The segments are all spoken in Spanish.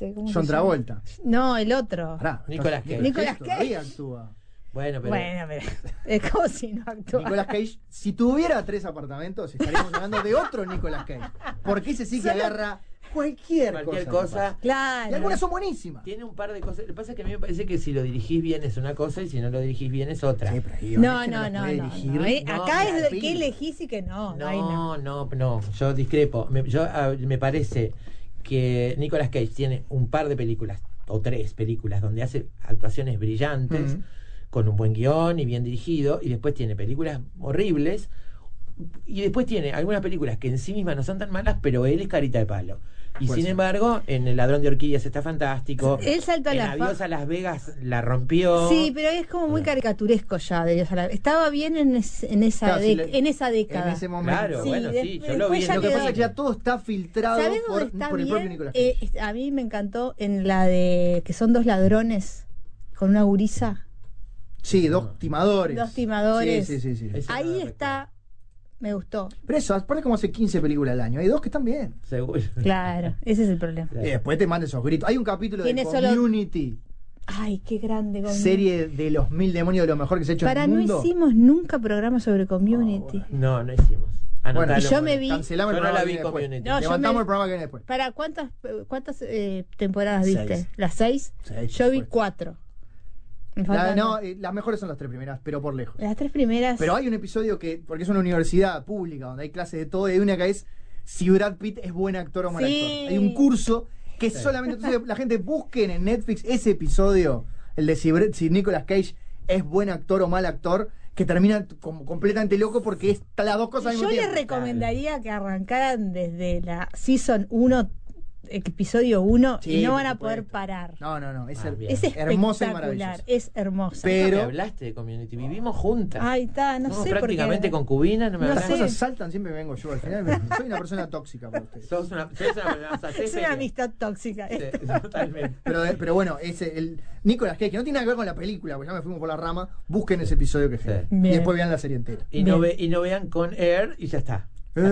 ¿Cómo John se Travolta. llama? No, el otro. Pará, Nicolas Cage. Nicolas todavía Cage. actúa. Bueno, pero Bueno, pero es como si no actuara. Nicolas Cage, si tuviera 3 apartamentos, estaríamos hablando de otro Nicolas Cage. Porque ese sí que agarra cualquier cosa. Claro. Y algunas son buenísimas. tiene un par de cosas. Lo que pasa es que a mí me parece que si lo dirigís bien es una cosa y si no lo dirigís bien es otra. Sí, pero ahí, No, es que no, las no, puede no, dirigir. No, acá mira, es de qué elegís y que no. Ahí no. No, yo discrepo. Me parece que Nicolas Cage tiene un par de películas o 3 películas donde hace actuaciones brillantes, con un buen guión y bien dirigido, y después tiene películas horribles, y después tiene algunas películas que en sí mismas no son tan malas, pero él es carita de palo. Y Puede sin ser. embargo, en El ladrón de orquídeas está fantástico. Él saltó a en la Adiós a Las Vegas la rompió. Sí, pero es como muy caricaturesco ya. Estaba bien en esa Claro, sí, en esa década. En ese momento. Claro, Sí, bueno, sí, yo lo después vi. ya Lo que quedó. pasa es que ya todo está filtrado ¿Sabés por dónde está el propio bien? Nicolas Cage. A mí me encantó en la de que son 2 ladrones con una gurisa. Sí, 2 timadores. 2 timadores. Sí. Ese no Ahí lo está. Me gustó. Pero eso, aparte como hace 15 películas al año. Hay 2 que están bien. Seguro. Claro, ese es el problema. Claro. Y después te mandan esos gritos. Hay un capítulo de Tiene solo- Community, Ay, qué grande. serie de los 1000 demonios de lo mejor que se ha hecho Para, en el no mundo. hicimos nunca programa sobre Community. bueno. No hicimos. Bueno, Anotalo, y yo me vi- Cancelamos el Yo no programa la que vi viene después. Community. No, yo Levantamos me- el programa que viene después. ¿Para cuántas temporadas viste? 6. ¿Las 6? 6, Yo vi por 4. Me faltan No, dos. las mejores son las 3 primeras, pero por lejos. Las 3 primeras. Pero hay un episodio que, porque es una universidad pública donde hay clases de todo, y hay una que es si Brad Pitt es buen actor o mal Sí. actor. Hay un curso que solamente, entonces la gente busquen en Netflix ese episodio, el de si Nicolas Cage es buen actor o mal actor, que termina como completamente loco porque está las dos cosas al Yo mismo les tiempo. recomendaría que arrancaran desde la Season 1, episodio 1, Sí, y no van por a poder supuesto. parar. No, es, Bien. Es hermosa y espectacular, maravillosa. es hermosa. Pero- No me hablaste de Community, vivimos juntas. Ay, está, no Somos sé por qué. prácticamente concubinas, no me No Las hablaste. sé. cosas saltan, siempre vengo yo al final. Soy una persona tóxica para ustedes. Sos una Es una amistad tóxica. Totalmente. Pero bueno, el Nicolas Cage, que no tiene nada que ver con la película, porque ya me fuimos por la rama, busquen ese episodio que es genial. Bien. Y después vean la serie entera. Y no vean con Air y ya está.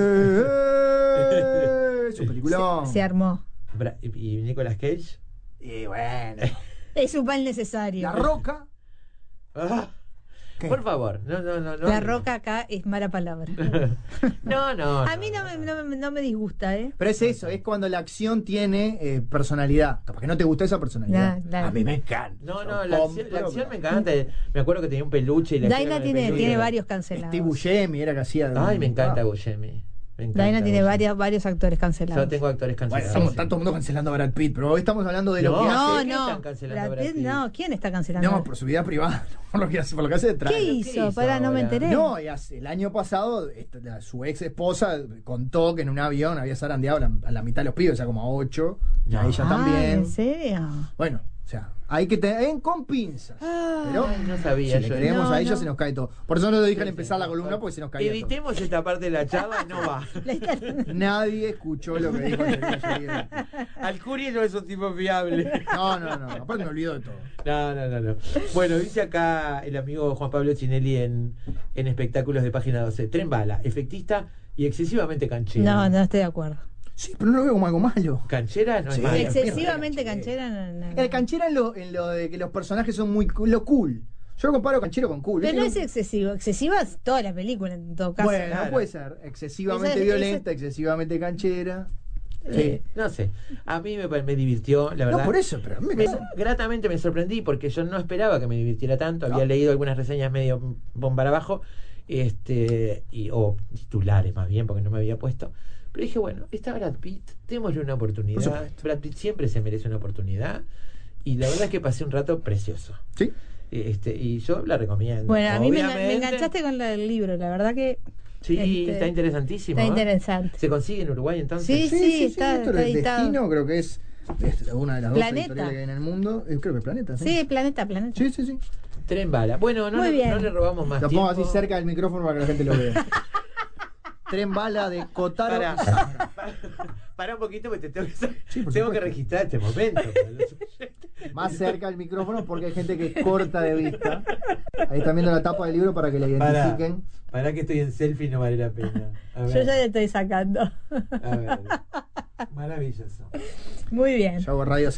Su peliculón. Se armó. ¿Y Nicolas Cage? Y bueno. Es un mal necesario. La Roca. Ah, ¿Qué? por favor, no. La Roca acá es mala palabra. No. A mí no me disgusta, ¿eh? Pero es eso, es cuando la acción tiene personalidad. Capaz que no te gusta esa personalidad. Claro. A mí me encanta. No, Yo la compro, acción me encanta. Me acuerdo que tenía un peluche y la Daina tiene varios cancelados. Steve Buscemi era que hacía. Ay, me encanta Buscemi. Me encanta Daina tiene Buscemi. varios actores cancelados. Yo tengo actores Bueno, cancelados. está todo el mundo cancelando a Brad Pitt, pero hoy estamos hablando de lo que No, hace. ¿qué No, están cancelando Brad Brad Pitt, Pitt? no, ¿quién está cancelando? No, por su vida privada, por lo que hace detrás. ¿Qué hizo? hizo Para, no me ahora? enteré. No, y el año pasado su ex esposa contó que en un avión había zarandeado a la mitad de los pibes, o sea, como a 8, y a No. ella Ah, también. ¿en serio? Bueno, o sea, hay que tener con pinzas. Pero Ay, no sabía si le yo. creemos No, a ella no. se nos cae todo. Por eso no lo dije al Sí, empezar la columna, porque se nos caía todo. Evitemos esta parte de la chava, no va. Nadie escuchó lo que dijo Angelina Jolie. Alcuri no es un tipo fiable. No, aparte me olvido de todo. No. Bueno, dice acá el amigo Juan Pablo Chinelli en Espectáculos de Página 12. Tren bala, efectista y excesivamente canchero. No estoy de acuerdo. Sí, pero no lo veo como algo malo. Canchera no es Sí. malo. Excesivamente canchera. No. El canchera en lo de que los personajes son muy lo cool. Yo lo comparo canchero con cool. Pero no ¿viste? es excesivo. Excesiva es toda la película en todo caso. Bueno, claro. puede ser excesivamente Esa- violenta, excesivamente canchera. No sé. A mí me divirtió, la verdad. No, por eso, pero a mí me Gratamente me sorprendí porque yo no esperaba que me divirtiera tanto. Había leído algunas reseñas medio bombar abajo, o titulares más bien, porque no me había puesto. Pero dije, bueno, está Brad Pitt, démosle una Por oportunidad. supuesto. Brad Pitt siempre se merece una oportunidad. Y la verdad es que pasé un rato precioso. Sí. Y yo la recomiendo. Bueno, a mí me Obviamente, enganchaste con el libro, la verdad que Sí, está interesantísimo. está ¿eh? interesante. ¿Se consigue en Uruguay entonces? Sí, está esto es editado. Destino, creo que es una de las Planeta. dos editoriales que hay en el mundo. Creo que Planeta, sí. Sí, Planeta. Sí. Tren bala. Bueno, Muy bien. no le robamos más Lo tiempo. pongo así cerca del micrófono para que la gente lo vea. Tren bala de Kotaro. Para un poquito porque tengo que por tengo que supuesto. registrar este momento. Más cerca del micrófono porque hay gente que corta de vista. Ahí están viendo la tapa del libro para que la identifiquen. Para que estoy en selfie no vale la pena. A ver, Yo ya le estoy sacando. a ver. Maravilloso. Muy bien. Yo hago radio